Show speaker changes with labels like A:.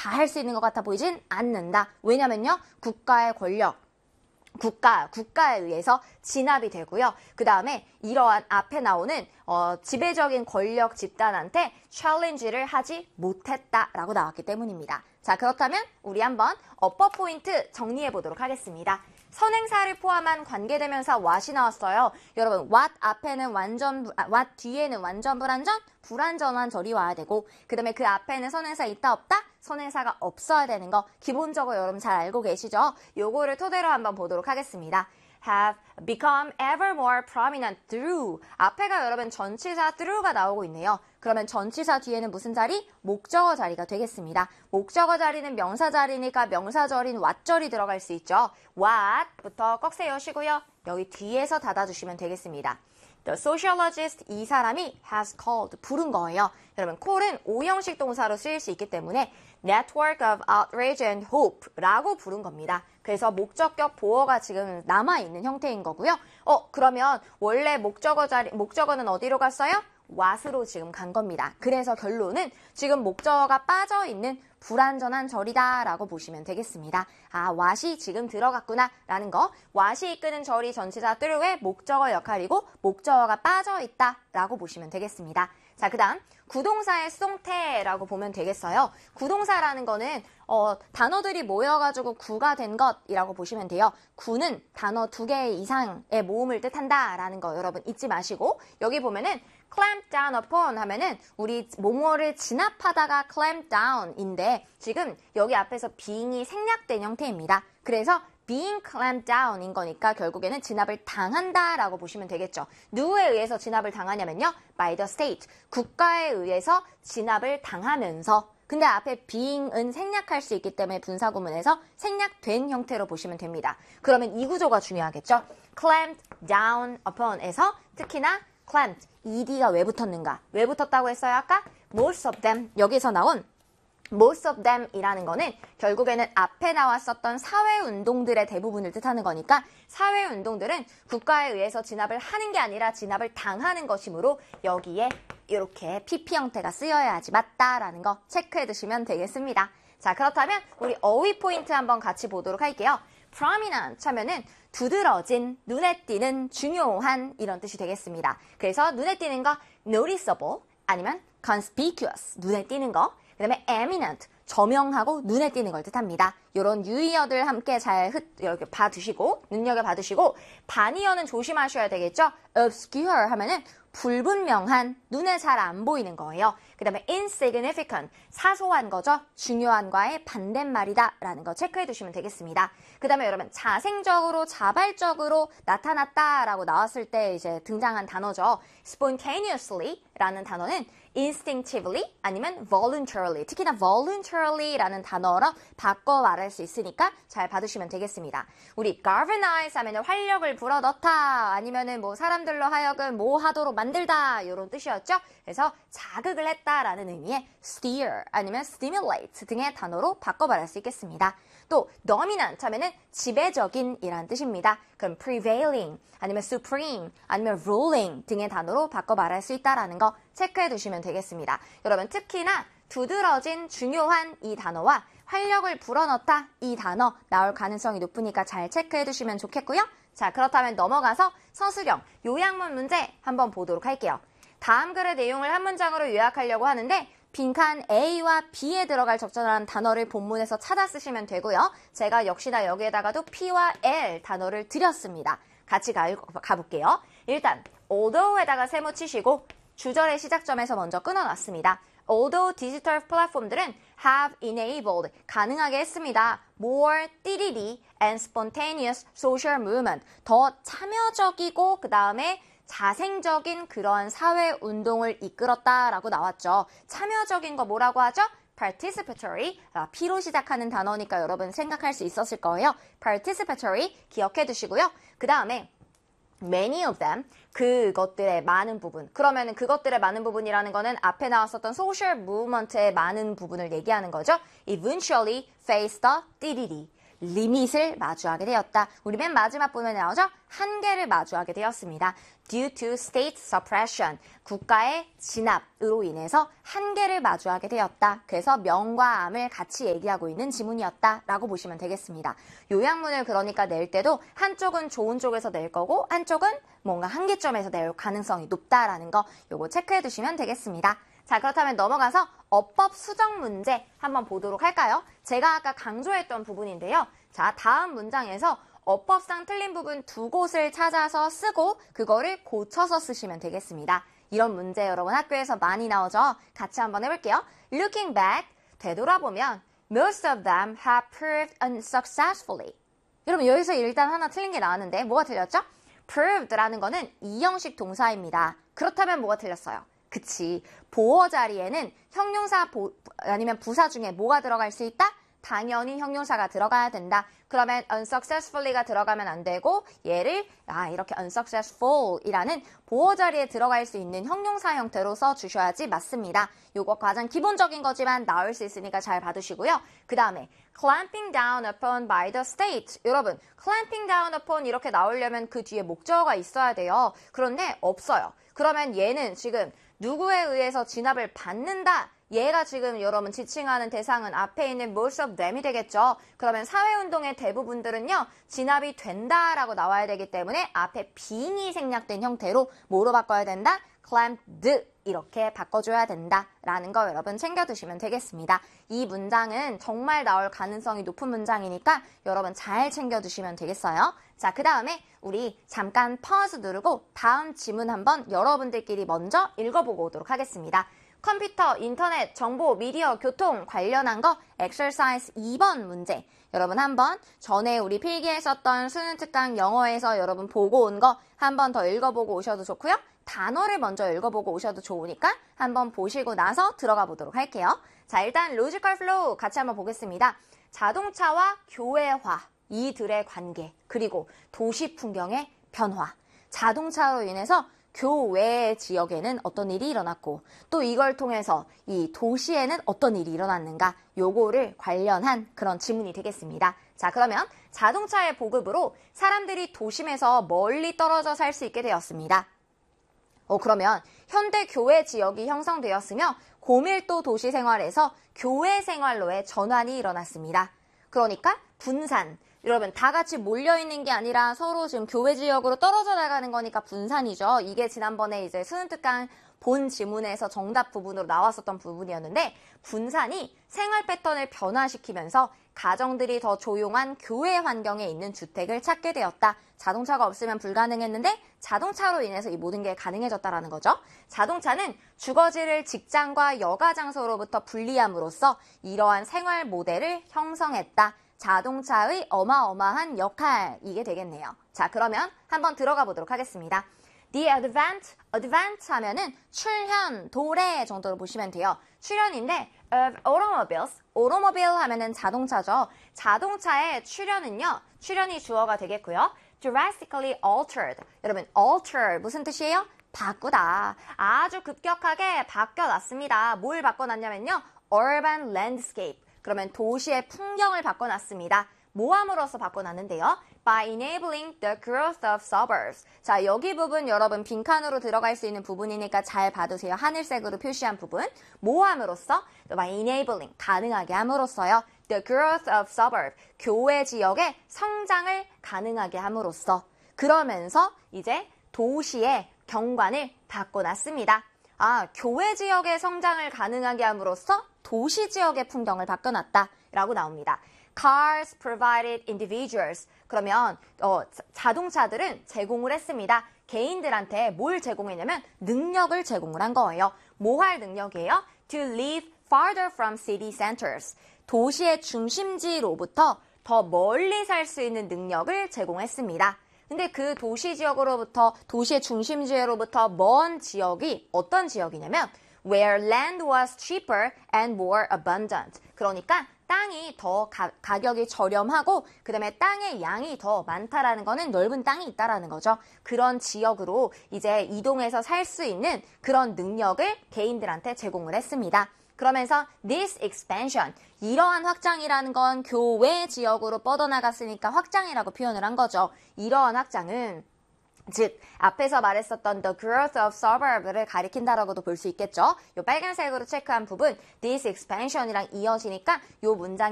A: 다 할 수 있는 것 같아 보이진 않는다. 왜냐면요. 국가의 권력, 국가에 의해서 진압이 되고요. 그 다음에 이러한 앞에 나오는 지배적인 권력 집단한테 챌린지를 하지 못했다라고 나왔기 때문입니다. 자, 그렇다면 우리 한번 어퍼 포인트 정리해 보도록 하겠습니다. 선행사를 포함한 관계대명사 what이 나왔어요. 여러분, what 앞에는 what 뒤에는 완전 불완전한 절이 와야 되고, 그 다음에 그 앞에는 선행사 있다 없다? 선행사가 없어야 되는 거 기본적으로 여러분 잘 알고 계시죠? 요거를 토대로 한번 보도록 하겠습니다. have become ever more prominent through. 앞에가 여러분 전치사 through가 나오고 있네요. 그러면 전치사 뒤에는 무슨 자리? 목적어 자리가 되겠습니다. 목적어 자리는 명사 자리니까 명사절인 what절이 들어갈 수 있죠. what부터 꺽 세우시고요. 여기 뒤에서 닫아주시면 되겠습니다. The sociologist, 이 사람이 has called, 부른 거예요. 여러분, call은 오형식 동사로 쓰일 수 있기 때문에 network of outrage and hope라고 부른 겁니다. 그래서 목적격 보어가 지금 남아있는 형태인 거고요. 그러면 원래 목적어는 어디로 갔어요? what으로 지금 간 겁니다. 그래서 결론은 지금 목적어가 빠져있는 불완전한 절이다 라고 보시면 되겠습니다. 아, what이 지금 들어갔구나 라는 거. what이 이끄는 절이 전치사 through의 목적어 역할이고 목적어가 빠져있다 라고 보시면 되겠습니다. 자, 그 다음 구동사의 수동태라고 보면 되겠어요. 구동사라는 거는 단어들이 모여가지고 구가 된 것이라고 보시면 돼요. 구는 단어 2개 이상의 모음을 뜻한다라는 거 여러분 잊지 마시고, 여기 보면은 clamp down upon 하면은 우리 뭐뭐를 진압하다가 clamp down인데 지금 여기 앞에서 being이 생략된 형태입니다. 그래서 being clamped down인 거니까 결국에는 진압을 당한다라고 보시면 되겠죠. 누구에 의해서 진압을 당하냐면요. by the state, 국가에 의해서 진압을 당하면서, 근데 앞에 being은 생략할 수 있기 때문에 분사구문에서 생략된 형태로 보시면 됩니다. 그러면 이 구조가 중요하겠죠. clamped down upon에서 특히나 clamped, ed가 왜 붙었는가? 왜 붙었다고 했어요? 아까 most of them, 여기서 나온 most of them 이라는 거는 결국에는 앞에 나왔었던 사회운동들의 대부분을 뜻하는 거니까 사회운동들은 국가에 의해서 진압을 하는 게 아니라 진압을 당하는 것이므로 여기에 이렇게 PP 형태가 쓰여야지 맞다라는 거 체크해 두시면 되겠습니다. 자, 그렇다면 우리 어휘 포인트 한번 같이 보도록 할게요. prominent 하면은 두드러진, 눈에 띄는, 중요한 이런 뜻이 되겠습니다. 그래서 눈에 띄는 거 noticeable 아니면 conspicuous, 눈에 띄는 거. 그 다음에 eminent, 저명하고 눈에 띄는 걸 뜻합니다. 이런 유의어들 함께 잘 이렇게 봐두시고, 눈여겨봐두시고, 반의어는 조심하셔야 되겠죠? obscure 하면은 불분명한, 눈에 잘 안 보이는 거예요. 그 다음에 insignificant, 사소한 거죠. 중요한과의 반대말이다 라는 거 체크해 두시면 되겠습니다. 그 다음에 여러분 자생적으로, 자발적으로 나타났다라고 나왔을 때 이제 등장한 단어죠. spontaneously 라는 단어는 instinctively 아니면 voluntarily, 특히나 voluntary라는 단어로 바꿔 말할 수 있으니까 잘 봐두시면 되겠습니다. 우리 galvanize 하면 활력을 불어넣다 아니면은 뭐 사람들로 하여금 뭐 하도록 만들다 이런 뜻이었죠. 그래서 자극을 했다라는 의미의 steer 아니면 stimulate 등의 단어로 바꿔 말할 수 있겠습니다. 또 dominant 하면은 지배적인 이란 뜻입니다. 그럼 prevailing 아니면 supreme 아니면 ruling 등의 단어로 바꿔 말할 수 있다라는 거 체크해 두시면 되겠습니다. 여러분 특히나 두드러진, 중요한 이 단어와 활력을 불어넣다 이 단어 나올 가능성이 높으니까 잘 체크해 두시면 좋겠고요. 자, 그렇다면 넘어가서 서술형 요약문 문제 한번 보도록 할게요. 다음 글의 내용을 한 문장으로 요약하려고 하는데 빈칸 A와 B에 들어갈 적절한 단어를 본문에서 찾아 쓰시면 되고요. 제가 역시나 여기에다가도 P와 L 단어를 드렸습니다. 같이 가볼게요. 일단 although에다가 세모 치시고 주절의 시작점에서 먼저 끊어놨습니다. Although 디지털 플랫폼들은 have enabled, 가능하게 했습니다. more 띠리리 and spontaneous social movement, 더 참여적이고 그 다음에 자생적인 그러한 사회운동을 이끌었다라고 나왔죠. 참여적인 거 뭐라고 하죠? participatory, P로 시작하는 단어니까 여러분 생각할 수 있었을 거예요. participatory 기억해 두시고요. 그 다음에 many of them, 그것들의 많은 부분. 그러면은 그것들의 많은 부분이라는 거는 앞에 나왔었던 social movement의 많은 부분을 얘기하는 거죠. eventually face the 띠리리. 리밋을 마주하게 되었다. 우리 맨 마지막 부분에 나오죠? 한계를 마주하게 되었습니다. Due to state suppression, 국가의 진압으로 인해서 한계를 마주하게 되었다. 그래서 명과 암을 같이 얘기하고 있는 지문이었다라고 보시면 되겠습니다. 요약문을 그러니까 낼 때도 한쪽은 좋은 쪽에서 낼 거고 한쪽은 뭔가 한계점에서 낼 가능성이 높다라는 거 요거 체크해 두시면 되겠습니다. 자, 그렇다면 넘어가서 어법 수정 문제 한번 보도록 할까요? 제가 아까 강조했던 부분인데요. 자, 다음 문장에서 어법상 틀린 부분 두 곳을 찾아서 쓰고 그거를 고쳐서 쓰시면 되겠습니다. 이런 문제 여러분 학교에서 많이 나오죠? 같이 한번 해볼게요. Looking back, 되돌아보면 most of them have proved unsuccessfully. 여러분 여기서 일단 하나 틀린 게 나왔는데 뭐가 틀렸죠? proved라는 거는 이형식 동사입니다. 그렇다면 뭐가 틀렸어요? 그치. 보어 자리에는 형용사 아니면 부사 중에 뭐가 들어갈 수 있다? 당연히 형용사가 들어가야 된다. 그러면 unsuccessfully가 들어가면 안 되고 얘를 이렇게 unsuccessful이라는 보어 자리에 들어갈 수 있는 형용사 형태로 써주셔야지 맞습니다. 요거 가장 기본적인 거지만 나올 수 있으니까 잘 봐두시고요. 그 다음에 clamping down upon by the state. 여러분 clamping down upon 이렇게 나오려면 그 뒤에 목적어가 있어야 돼요. 그런데 없어요. 그러면 얘는 지금 누구에 의해서 진압을 받는다. 얘가 지금 여러분 지칭하는 대상은 앞에 있는 most of them이 되겠죠. 그러면 사회운동의 대부분들은요. 진압이 된다라고 나와야 되기 때문에 앞에 being이 생략된 형태로 뭐로 바꿔야 된다? clamped 이렇게 바꿔줘야 된다라는 거 여러분 챙겨두시면 되겠습니다. 이 문장은 정말 나올 가능성이 높은 문장이니까 여러분 잘 챙겨두시면 되겠어요. 자, 그 다음에 우리 잠깐 pause 누르고 다음 지문 한번 여러분들끼리 먼저 읽어보고 오도록 하겠습니다. 컴퓨터, 인터넷, 정보, 미디어, 교통 관련한 거 exercise 2번 문제. 여러분 한번 전에 우리 필기에 썼던 수능 특강 영어에서 여러분 보고 온 거 한번 더 읽어보고 오셔도 좋고요. 단어를 먼저 읽어보고 오셔도 좋으니까 한번 보시고 나서 들어가 보도록 할게요. 자, 일단 logical flow 같이 한번 보겠습니다. 자동차와 교회화, 이들의 관계, 그리고 도시 풍경의 변화. 자동차로 인해서 교외 지역에는 어떤 일이 일어났고 또 이걸 통해서 이 도시에는 어떤 일이 일어났는가 요거를 관련한 그런 지문이 되겠습니다. 자, 그러면 자동차의 보급으로 사람들이 도심에서 멀리 떨어져 살 수 있게 되었습니다. 그러면 현대 교외 지역이 형성되었으며 고밀도 도시 생활에서 교외 생활로의 전환이 일어났습니다. 그러니까 분산. 여러분 다 같이 몰려있는 게 아니라 서로 지금 교외 지역으로 떨어져 나가는 거니까 분산이죠. 이게 지난번에 이제 수능 특강 본 지문에서 정답 부분으로 나왔었던 부분이었는데 분산이 생활 패턴을 변화시키면서 가정들이 더 조용한 교외 환경에 있는 주택을 찾게 되었다. 자동차가 없으면 불가능했는데 자동차로 인해서 이 모든 게 가능해졌다라는 거죠. 자동차는 주거지를 직장과 여가 장소로부터 분리함으로써 이러한 생활 모델을 형성했다. 자동차의 어마어마한 역할, 이게 되겠네요. 자, 그러면 한번 들어가 보도록 하겠습니다. The advent 하면은 출현, 도래 정도로 보시면 돼요. 출현인데 of automobile 하면은 자동차죠. 자동차의 출현은요. 출현이 주어가 되겠고요. drastically altered. 여러분, alter 무슨 뜻이에요? 바꾸다. 아주 급격하게 바뀌어놨습니다. 뭘 바꿔놨냐면요. urban landscape. 그러면 도시의 풍경을 바꿔놨습니다. 모함으로써 바꿔놨는데요. By enabling the growth of suburbs. 자, 여기 부분 여러분 빈칸으로 들어갈 수 있는 부분이니까 잘 봐두세요. 하늘색으로 표시한 부분. 모함으로써, by enabling, 가능하게 함으로써요. The growth of suburbs. 교외 지역의 성장을 가능하게 함으로써. 그러면서 이제 도시의 경관을 바꿔놨습니다. 교외 지역의 성장을 가능하게 함으로써 도시 지역의 풍경을 바꿔놨다라고 나옵니다. Cars provided individuals. 그러면 자동차들은 제공을 했습니다. 개인들한테 뭘 제공했냐면 능력을 제공을 한 거예요. 뭐 할 능력이에요? To live farther from city centers. 도시의 중심지로부터 더 멀리 살 수 있는 능력을 제공했습니다. 근데 그 도시 지역으로부터, 도시의 중심지로부터 먼 지역이 어떤 지역이냐면 where land was cheaper and more abundant. 그러니까 땅이 더 가격이 저렴하고 그 다음에 땅의 양이 더 많다라는 거는 넓은 땅이 있다라는 거죠. 그런 지역으로 이제 이동해서 살 수 있는 그런 능력을 개인들한테 제공을 했습니다. 그러면서 this expansion, 이러한 확장이라는 건 교외 지역으로 뻗어나갔으니까 확장이라고 표현을 한 거죠. 이러한 확장은 즉 앞에서 말했었던 the growth of suburb를 가리킨다라고도 볼 수 있겠죠. 이 빨간색으로 체크한 부분 this expansion이랑 이어지니까 이 문장